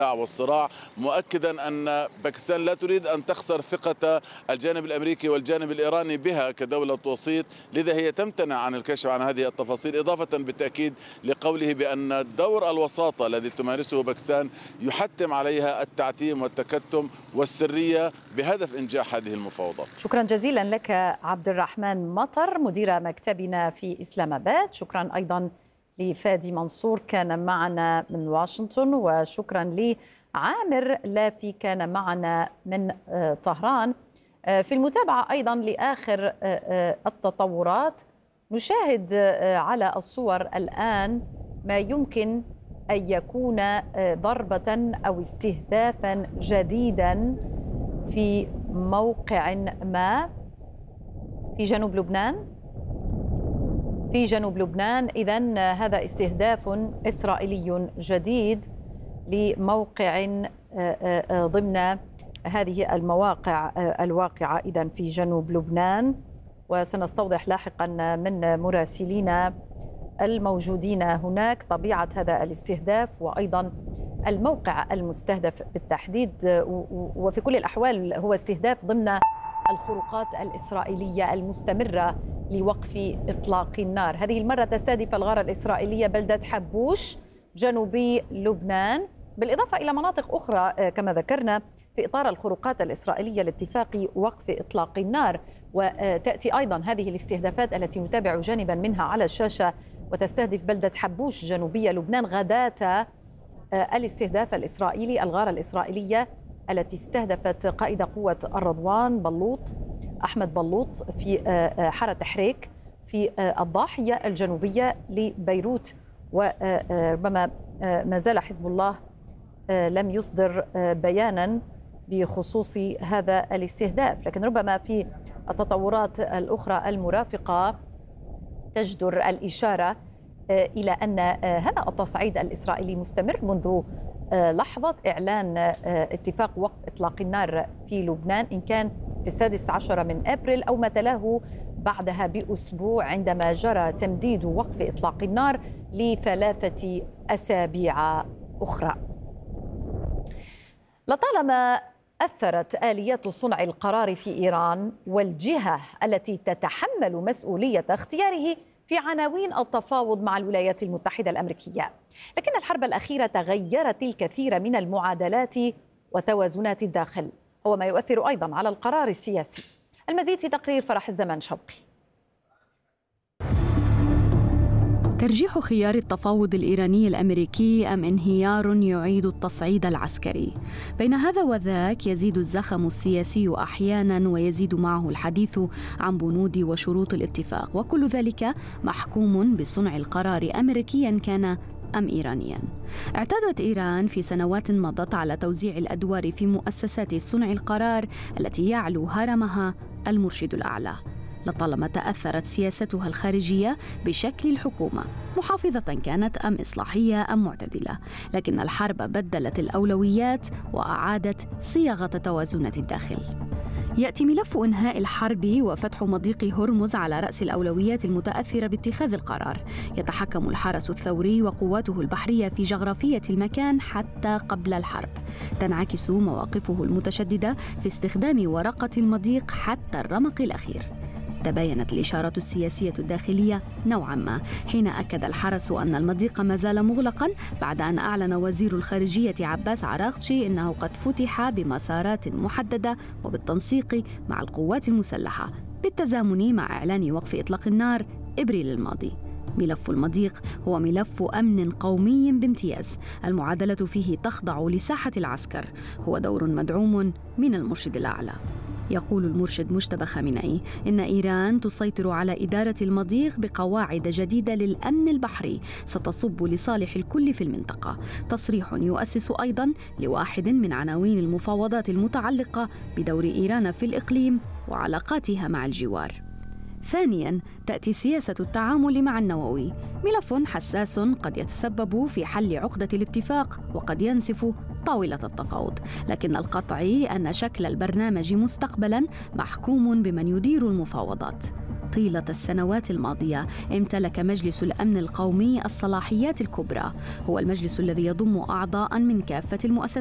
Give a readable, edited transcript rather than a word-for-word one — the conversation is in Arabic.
والصراع، مؤكدا أن باكستان لا تريد أن تخسر ثقة الجانب الأمريكي والجانب الإيراني بها كدولة وسيط، لذا هي تمتنع عن الكشف عن هذه التفاصيل، إضافة بالتأكيد لقوله بأن دور الوساطة الذي تمارسه باكستان يحتم عليها التعتيم والتكتم والسرية بهدف إنجاح هذه المفاوضات. شكرا جزيلا لك عبد الرحمن مطر مدير مكتبنا في إسلام آباد. شكرا أيضا لفادي منصور كان معنا من واشنطن، وشكرا لعامر لافي كان معنا من طهران في المتابعة أيضا لآخر التطورات. نشاهد على الصور الآن ما يمكن أن يكون ضربة أو استهدافا جديدا في موقع ما في جنوب لبنان. إذن هذا استهداف إسرائيلي جديد لموقع ضمن هذه المواقع الواقعة إذن في جنوب لبنان، وسنستوضح لاحقا من مراسلينا الموجودين هناك طبيعة هذا الاستهداف وأيضا الموقع المستهدف بالتحديد. وفي كل الأحوال هو استهداف ضمن الخروقات الإسرائيلية المستمرة لوقف إطلاق النار. هذه المرة تستهدف الغارة الإسرائيلية بلدة حبوش جنوبي لبنان، بالإضافة إلى مناطق أخرى كما ذكرنا في إطار الخروقات الإسرائيلية لاتفاق وقف إطلاق النار. وتأتي أيضا هذه الاستهدافات التي نتابع جانبا منها على الشاشة وتستهدف بلدة حبوش جنوبية لبنان غداة الاستهداف الإسرائيلي، الغارة الإسرائيلية التي استهدفت قائد قوة الرضوان أحمد بلوط في حارة حريك في الضاحية الجنوبية لبيروت. وربما ما زال حزب الله لم يصدر بيانا بخصوص هذا الاستهداف، لكن ربما في التطورات الأخرى المرافقة تجدر الإشارة إلى أن هذا التصعيد الإسرائيلي مستمر منذ لحظة إعلان اتفاق وقف إطلاق النار في لبنان، إن كان في 16 من أبريل أو ما تلاه بعدها بأسبوع عندما جرى تمديد وقف إطلاق النار ل3 أسابيع أخرى. لطالما أثرت آليات صنع القرار في إيران والجهة التي تتحمل مسؤولية اختياره في عناوين التفاوض مع الولايات المتحدة الأمريكية، لكن الحرب الأخيرة غيرت الكثير من المعادلات وتوازنات الداخل، هو ما يؤثر أيضا على القرار السياسي. المزيد في تقرير فرح الزمان شوقي. ترجيح خيار التفاوض الإيراني الأمريكي أم انهيار يعيد التصعيد العسكري؟ بين هذا وذاك يزيد الزخم السياسي أحيانا ويزيد معه الحديث عن بنود وشروط الاتفاق، وكل ذلك محكوم بصنع القرار أمريكيا كان أم إيرانيا. اعتادت إيران في سنوات مضت على توزيع الأدوار في مؤسسات صنع القرار التي يعلو هرمها المرشد الأعلى. لطالما تأثرت سياستها الخارجية بشكل الحكومة، محافظة كانت أم إصلاحية أم معتدلة، لكن الحرب بدلت الأولويات وأعادت صياغة توازنات الداخل. يأتي ملف إنهاء الحرب وفتح مضيق هرمز على رأس الأولويات المتأثرة باتخاذ القرار. يتحكم الحرس الثوري وقواته البحرية في جغرافية المكان حتى قبل الحرب. تنعكس مواقفه المتشددة في استخدام ورقة المضيق حتى الرمق الأخير. تباينت الإشارة السياسية الداخلية نوعا ما حين أكد الحرس أن المضيق ما زال مغلقا بعد أن أعلن وزير الخارجية عباس عراقچي أنه قد فتح بمسارات محددة وبالتنسيق مع القوات المسلحة بالتزامن مع إعلان وقف إطلاق النار إبريل الماضي. ملف المضيق هو ملف أمن قومي بامتياز، المعادلة فيه تخضع لساحة العسكر، هو دور مدعوم من المرشد الأعلى. يقول المرشد مجتبى خامنئي إن إيران تسيطر على إدارة المضيق بقواعد جديدة للأمن البحري ستصب لصالح الكل في المنطقة. تصريح يؤسس أيضا لواحد من عناوين المفاوضات المتعلقة بدور إيران في الإقليم وعلاقاتها مع الجوار. ثانياً، تأتي سياسة التعامل مع النووي، ملف حساس قد يتسبب في حل عقدة الاتفاق وقد ينسف طاولة التفاوض، لكن القطعي أن شكل البرنامج مستقبلاً محكوم بمن يدير المفاوضات. طيلة السنوات الماضية امتلك مجلس الأمن القومي الصلاحيات الكبرى. هو المجلس الذي يضم أعضاء من كافة المؤسسات